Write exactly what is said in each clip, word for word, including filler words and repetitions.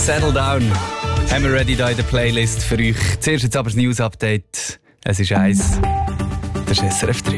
Settle Down haben wir ready da in der Playlist für euch. Zuerst jetzt aber das News-Update. Es ist eins. Das ist S R F drei.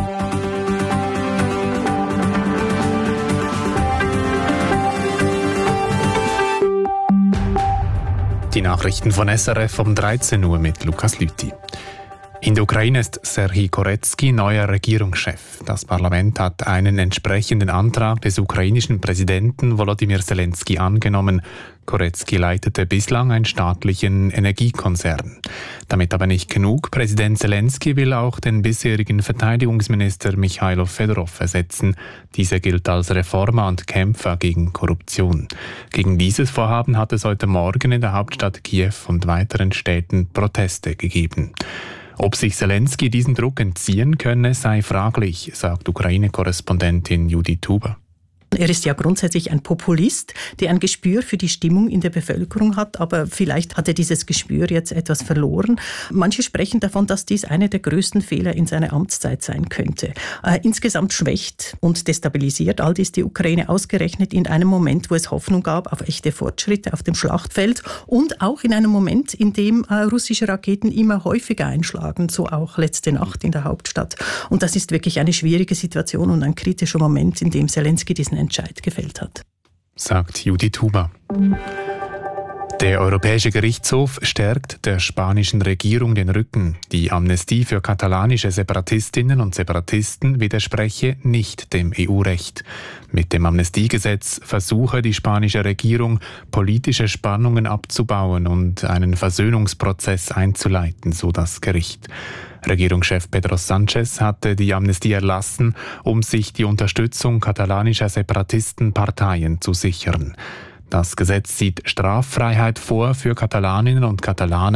Die Nachrichten von S R F um dreizehn Uhr mit Lukas Lüthi. In der Ukraine ist Serhij Koretsky neuer Regierungschef. Das Parlament hat einen entsprechenden Antrag des ukrainischen Präsidenten Volodymyr Zelensky angenommen. Koretsky leitete bislang einen staatlichen Energiekonzern. Damit aber nicht genug. Präsident Zelensky will auch den bisherigen Verteidigungsminister Michailo Fedorov ersetzen. Dieser gilt als Reformer und Kämpfer gegen Korruption. Gegen dieses Vorhaben hat es heute Morgen in der Hauptstadt Kiew und weiteren Städten Proteste gegeben. Ob sich Zelensky diesen Druck entziehen könne, sei fraglich, sagt Ukraine-Korrespondentin Judith Huber. Er ist ja grundsätzlich ein Populist, der ein Gespür für die Stimmung in der Bevölkerung hat, aber vielleicht hat er dieses Gespür jetzt etwas verloren. Manche sprechen davon, dass dies einer der größten Fehler in seiner Amtszeit sein könnte. Äh, insgesamt schwächt und destabilisiert all dies die Ukraine ausgerechnet in einem Moment, wo es Hoffnung gab auf echte Fortschritte auf dem Schlachtfeld und auch in einem Moment, in dem äh, russische Raketen immer häufiger einschlagen, so auch letzte Nacht in der Hauptstadt. Und das ist wirklich eine schwierige Situation und ein kritischer Moment, in dem Zelensky diesen Entscheid gefällt hat. Sagt Judith Huber. Der Europäische Gerichtshof stärkt der spanischen Regierung den Rücken. Die Amnestie für katalanische Separatistinnen und Separatisten widerspreche nicht dem E U-Recht. Mit dem Amnestiegesetz versuche die spanische Regierung, politische Spannungen abzubauen und einen Versöhnungsprozess einzuleiten, so das Gericht. Regierungschef Pedro Sánchez hatte die Amnestie erlassen, um sich die Unterstützung katalanischer Separatistenparteien zu sichern. Das Gesetz sieht Straffreiheit vor für Katalaninnen und Katalanen,